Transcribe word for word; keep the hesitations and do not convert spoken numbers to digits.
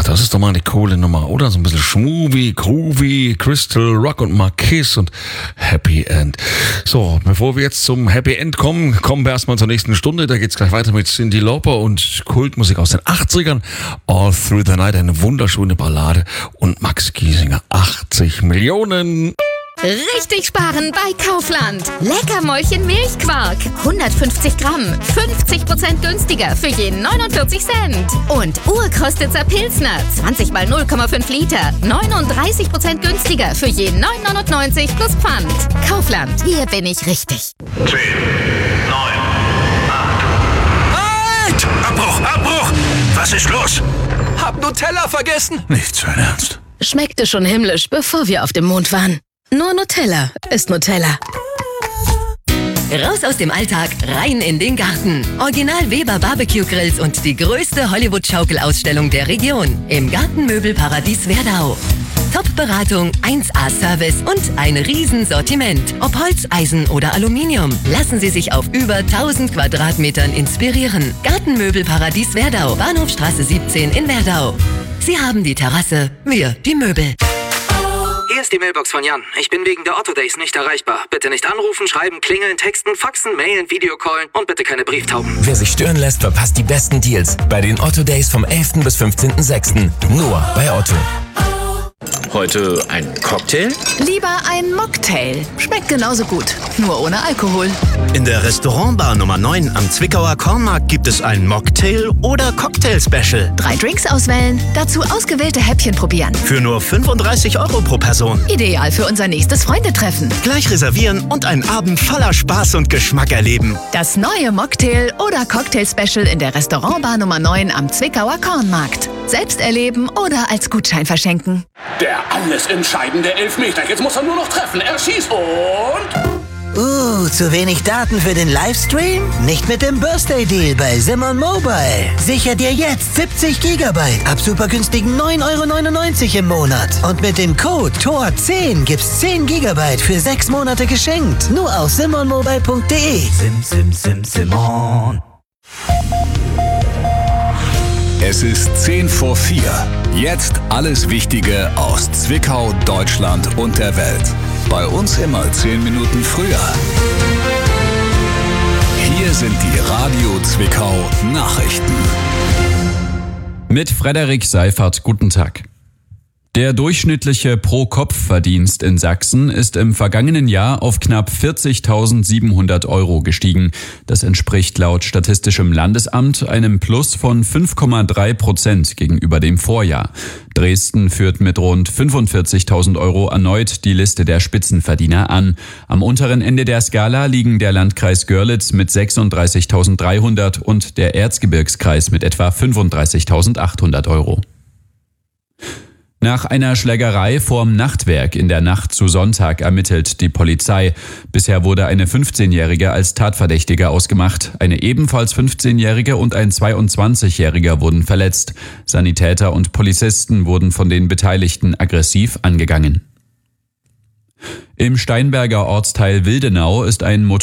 Das ist doch mal eine coole Nummer, oder? So ein bisschen schmovy, groovy, Crystal, Rock und Marquis und Happy End. So, bevor wir jetzt zum Happy End kommen, kommen wir erstmal zur nächsten Stunde. Da geht's gleich weiter mit Cyndi Lauper und Kultmusik aus den achtzigern. All Through the Night, eine wunderschöne Ballade. Und Max Giesinger, achtzig Millionen. Richtig sparen bei Kaufland. Leckermäulchen Milchquark. hundertfünfzig Gramm. fünfzig Prozent günstiger für jeden neunundvierzig Cent. Und Urkostitzer Pilsner. zwanzig mal null Komma fünf Liter. neununddreißig Prozent günstiger für jeden neun neunundneunzig plus Pfand. Kaufland. Hier bin ich richtig. zehn, neun, acht. Halt! Abbruch, Abbruch! Was ist los? Hab Nutella vergessen. Nicht so ernst. Schmeckte schon himmlisch, bevor wir auf dem Mond waren. Nur Nutella ist Nutella. Raus aus dem Alltag, rein in den Garten. Original Weber Barbecue Grills und die größte Hollywood-Schaukelausstellung der Region im Gartenmöbelparadies Werdau. Top-Beratung, eins A-Service und ein Riesensortiment. Ob Holz, Eisen oder Aluminium. Lassen Sie sich auf über tausend Quadratmetern inspirieren. Gartenmöbelparadies Werdau, Bahnhofstraße siebzehn in Werdau. Sie haben die Terrasse, wir die Möbel. Hier ist die Mailbox von Jan. Ich bin wegen der Otto Days nicht erreichbar. Bitte nicht anrufen, schreiben, klingeln, texten, faxen, mailen, Videocallen und bitte keine Brieftauben. Wer sich stören lässt, verpasst die besten Deals bei den Otto Days vom elften bis fünfzehnten sechsten Nur bei Otto. Heute ein Cocktail? Lieber ein Mocktail. Schmeckt genauso gut, nur ohne Alkohol. In der Restaurantbar Nummer neun am Zwickauer Kornmarkt gibt es ein Mocktail oder Cocktail-Special. Drei Drinks auswählen, dazu ausgewählte Häppchen probieren. Für nur fünfunddreißig Euro pro Person. Ideal für unser nächstes Freundetreffen. Gleich reservieren und einen Abend voller Spaß und Geschmack erleben. Das neue Mocktail oder Cocktail-Special in der Restaurantbar Nummer neun am Zwickauer Kornmarkt. Selbst erleben oder als Gutschein verschenken. Der alles entscheidende Elfmeter. Jetzt muss er nur noch treffen. Er schießt und... Uh, zu wenig Daten für den Livestream? Nicht mit dem Birthday Deal bei Simon Mobile. Sicher dir jetzt siebzig Gigabyte ab super günstigen neun Euro neunundneunzig im Monat. Und mit dem Code T O R zehn gibt's zehn Gigabyte für sechs Monate geschenkt. Nur auf simon mobile punkt de. Sim, sim, sim, Simon. Es ist zehn vor vier. Jetzt alles Wichtige aus Zwickau, Deutschland und der Welt. Bei uns immer zehn Minuten früher. Hier sind die Radio Zwickau Nachrichten. Mit Frederik Seifert, guten Tag. Der durchschnittliche Pro-Kopf-Verdienst in Sachsen ist im vergangenen Jahr auf knapp vierzigtausendsiebenhundert Euro gestiegen. Das entspricht laut Statistischem Landesamt einem Plus von fünf Komma drei Prozent gegenüber dem Vorjahr. Dresden führt mit rund fünfundvierzigtausend Euro erneut die Liste der Spitzenverdiener an. Am unteren Ende der Skala liegen der Landkreis Görlitz mit sechsunddreißigtausenddreihundert und der Erzgebirgskreis mit etwa fünfunddreißigtausendachthundert Euro. Nach einer Schlägerei vorm Nachtwerk in der Nacht zu Sonntag ermittelt die Polizei. Bisher wurde eine fünfzehnjährige als Tatverdächtige ausgemacht. Eine ebenfalls fünfzehnjährige und ein zweiundzwanzigjähriger wurden verletzt. Sanitäter und Polizisten wurden von den Beteiligten aggressiv angegangen. Im Steinberger Ortsteil Wildenau ist ein Motor